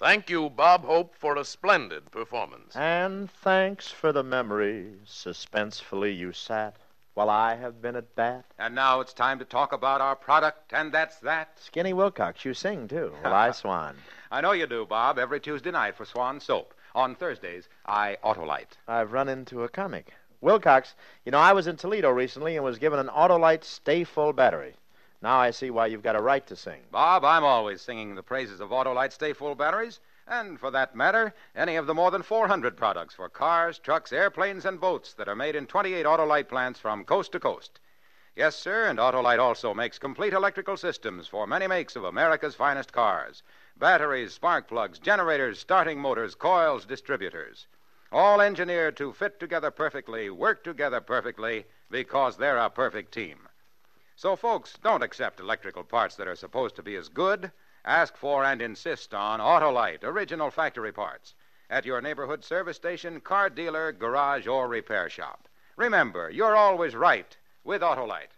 Thank you, Bob Hope, for a splendid performance. And thanks for the memory, suspensefully you sat, while I have been at bat. And now it's time to talk about our product, and that's that. Skinny Wilcox, you sing, too. Well, I Swan. I know you do, Bob, every Tuesday night for Swan Soap. On Thursdays, I Autolite. I've run into a comic. Wilcox, I was in Toledo recently and was given an Autolite Stay Full battery. Now I see why you've got a right to sing. Bob, I'm always singing the praises of Autolite Stay Full batteries, and for that matter, any of the more than 400 products for cars, trucks, airplanes, and boats that are made in 28 Autolite plants from coast to coast. Yes, sir, and Autolite also makes complete electrical systems for many makes of America's finest cars. Batteries, spark plugs, generators, starting motors, coils, distributors. All engineered to fit together perfectly, work together perfectly, because they're a perfect team. So, folks, don't accept electrical parts that are supposed to be as good. Ask for and insist on Autolite, original factory parts, at your neighborhood service station, car dealer, garage, or repair shop. Remember, you're always right with Autolite.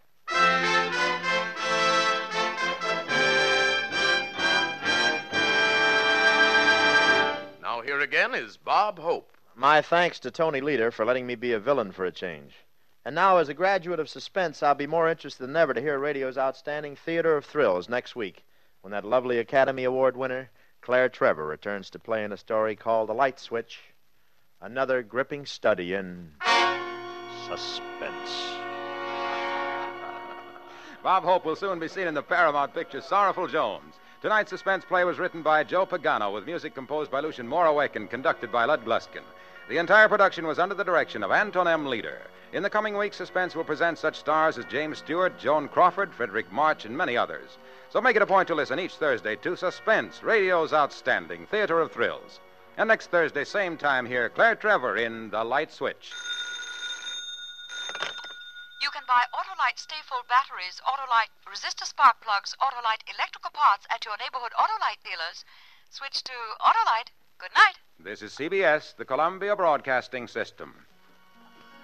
Now here again is Bob Hope. My thanks to Tony Leader for letting me be a villain for a change. And now, as a graduate of suspense, I'll be more interested than ever to hear radio's outstanding Theater of Thrills next week, when that lovely Academy Award winner, Claire Trevor, returns to play in a story called The Light Switch, another gripping study in suspense. Bob Hope will soon be seen in the Paramount picture Sorrowful Jones. Tonight's suspense play was written by Joe Pagano with music composed by Lucien Moraweck and conducted by Lud Gluskin. The entire production was under the direction of Anton M. Leader. In the coming weeks, Suspense will present such stars as James Stewart, Joan Crawford, Frederick March, and many others. So make it a point to listen each Thursday to Suspense, radio's outstanding Theater of Thrills. And next Thursday, same time here, Claire Trevor in The Light Switch. You can buy Autolite Stay Full batteries, Autolite resistor spark plugs, Autolite electrical parts at your neighborhood Autolite dealers. Switch to Autolite. Good night. This is CBS, the Columbia Broadcasting System.